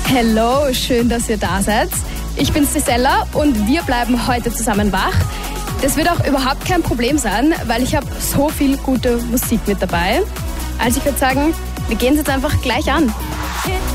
Hello, schön, dass ihr da seid. Ich bin Stella und wir bleiben heute zusammen wach. Das wird auch überhaupt kein Problem sein, weil ich habe so viel gute Musik mit dabei. Also ich würde sagen, wir gehen es jetzt einfach gleich an.